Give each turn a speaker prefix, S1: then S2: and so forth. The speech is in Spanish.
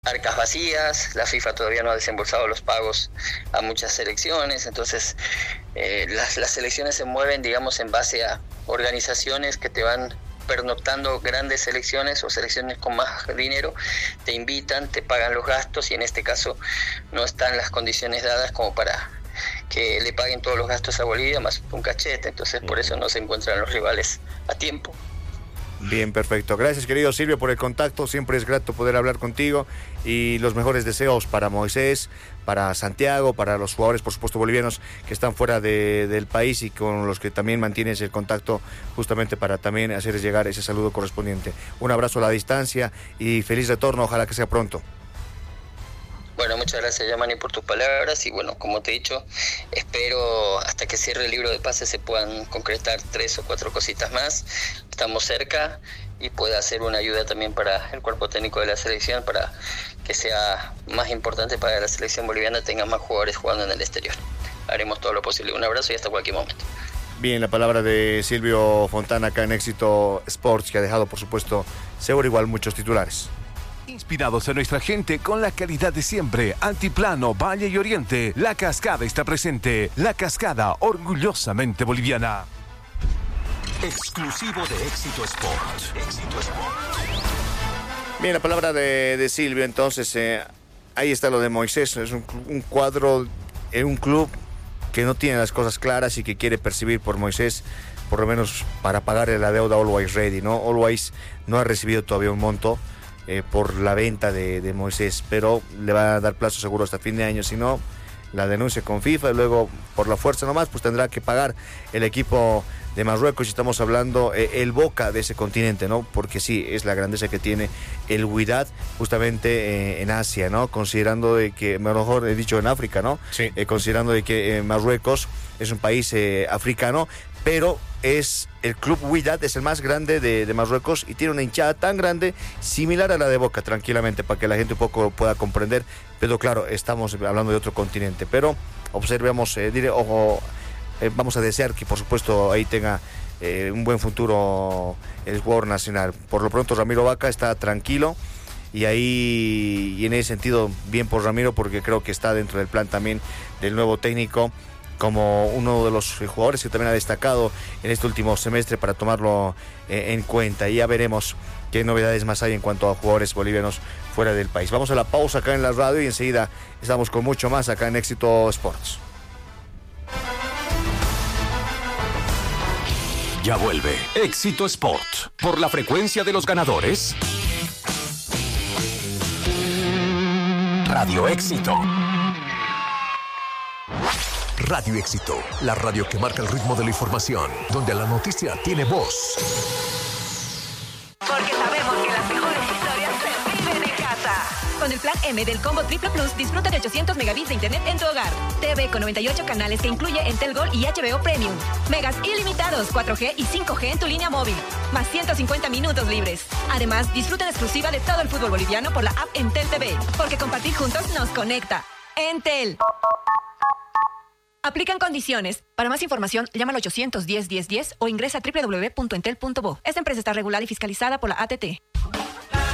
S1: arcas vacías, la FIFA todavía no ha desembolsado los pagos a muchas selecciones, entonces las selecciones se mueven, digamos, en base a organizaciones que te van pernoctando grandes selecciones o selecciones con más dinero, te invitan, te pagan los gastos y en este caso no están las condiciones dadas como para que le paguen todos los gastos a Bolivia más un cachete, entonces por eso no se encuentran los rivales a tiempo.
S2: Bien, perfecto. Gracias, querido Silvio, por el contacto. Siempre es grato poder hablar contigo y los mejores deseos para Moisés, para Santiago, para los jugadores, por supuesto, bolivianos que están fuera del país y con los que también mantienes el contacto justamente para también hacerles llegar ese saludo correspondiente. Un abrazo a la distancia y feliz retorno. Ojalá que sea pronto.
S1: Bueno, muchas gracias, Yamani, por tus palabras y bueno, como te he dicho, espero hasta que cierre el libro de pases se puedan concretar 3 o 4 cositas más. Estamos cerca y pueda ser una ayuda también para el cuerpo técnico de la selección para que sea más importante para la selección boliviana, tenga más jugadores jugando en el exterior. Haremos todo lo posible. Un abrazo y hasta cualquier momento.
S2: Bien, la palabra de Silvio Fontana acá en Éxito Sports, que ha dejado, por supuesto, seguro igual muchos titulares.
S3: Inspirados en nuestra gente con la calidad de siempre. Altiplano, Valle y Oriente. La Cascada está presente. La Cascada, orgullosamente boliviana.
S4: Exclusivo de Éxito Sport. Éxito Sport.
S2: Bien, la palabra de Silvio, entonces, ahí está lo de Moisés. Es un cuadro en un club que no tiene las cosas claras y que quiere percibir por Moisés, por lo menos para pagarle la deuda a Always Ready, ¿no? Always no ha recibido todavía un monto por la venta de Moisés, pero le va a dar plazo seguro hasta fin de año, si no, la denuncia con FIFA y luego por la fuerza nomás, pues tendrá que pagar el equipo de Marruecos. Y estamos hablando el Boca de ese continente, ¿no? Porque sí, es la grandeza que tiene el Wydad justamente en Asia, ¿no? Considerando de que, mejor he dicho en África, ¿no?
S5: Sí.
S2: Considerando de que Marruecos es un país africano, pero es el club Wydad, es el más grande de Marruecos y tiene una hinchada tan grande, similar a la de Boca, tranquilamente, para que la gente un poco pueda comprender. Pero claro, estamos hablando de otro continente. Pero observemos, vamos a desear que por supuesto ahí tenga un buen futuro el jugador nacional. Por lo pronto Ramiro Vaca está tranquilo y ahí, y en ese sentido, bien por Ramiro, porque creo que está dentro del plan también del nuevo técnico, como uno de los jugadores que también ha destacado en este último semestre, para tomarlo en cuenta. Y ya veremos qué novedades más hay en cuanto a jugadores bolivianos fuera del país. Vamos a la pausa acá en la radio y enseguida estamos con mucho más acá en Éxito Sports.
S4: Ya vuelve Éxito Sport por la frecuencia de los ganadores. Radio Éxito. Radio Éxito, la radio que marca el ritmo de la información, donde la noticia tiene voz.
S6: Porque sabemos que las mejores historias se viven en casa. Con el plan M del Combo Triple Plus, disfruta de 800 megabits de internet en tu hogar. TV con 98 canales que incluye Entel Gold y HBO Premium. Megas ilimitados, 4G y 5G en tu línea móvil. Más 150 minutos libres. Además, disfruta en exclusiva de todo el fútbol boliviano por la app Entel TV. Porque compartir juntos nos conecta. Entel. Aplican condiciones. Para más información, llama al 810-1010 o ingresa a www.entel.bo. Esta empresa está regulada y fiscalizada por la ATT.